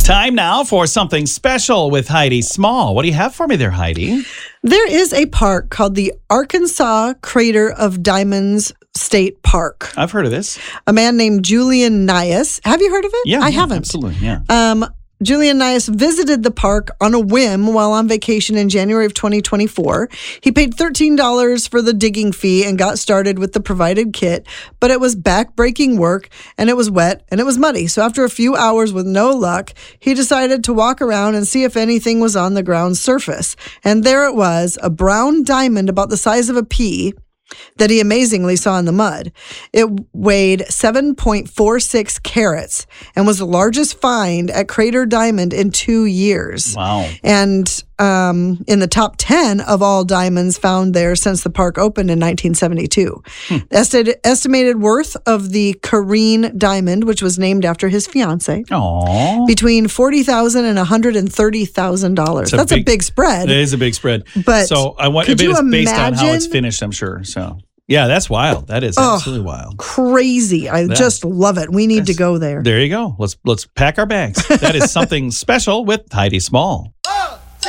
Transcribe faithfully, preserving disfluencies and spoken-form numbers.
Time now for something special with Heidi Small. What do you have for me there, Heidi? There is a park called the Arkansas Crater of Diamonds State Park. I've heard of this. A man named Julian Nias. Have you heard of it? Yeah, I yeah, haven't. Absolutely, yeah. Um, Julian Nias visited the park on a whim while on vacation in January of twenty twenty-four. He paid thirteen dollars for the digging fee and got started with the provided kit, but it was back-breaking work, and it was wet, and it was muddy. So after a few hours with no luck, he decided to walk around and see if anything was on the ground surface. And there it was, a brown diamond about the size of a pea that he amazingly saw in the mud. It weighed seven point four six carats and was the largest find at Crater Diamond in two years. Wow. And um, in the top ten of all diamonds found there since the park opened in nineteen seventy-two. Hmm. Esti- estimated worth of the Kareen diamond, which was named after his fiance, Aww. between forty thousand dollars and one hundred thirty thousand dollars. That's big, a big spread. It is a big spread. But so I want could it you is based on how it's imagine? finished, I'm sure. So yeah, that's wild. That is Oh, absolutely wild. Crazy. I That- just love it. We need to go there. There you go. Let's let's pack our bags. That is something special with Heidi Small.